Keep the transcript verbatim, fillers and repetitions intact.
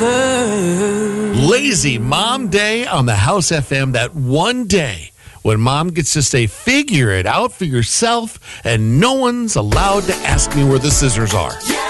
over. Lazy Mom Day on the House F M, that one day when mom gets to say, figure it out for yourself, and no one's allowed to ask me where the scissors are. Yeah.